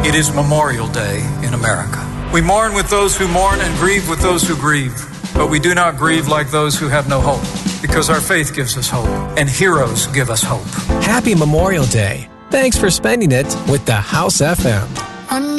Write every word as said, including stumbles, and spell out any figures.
It is Memorial Day in America. We mourn with those who mourn and grieve with those who grieve, but we do not grieve like those who have no hope, because our faith gives us hope, and heroes give us hope. Happy Memorial Day. Thanks for spending it with the House F M.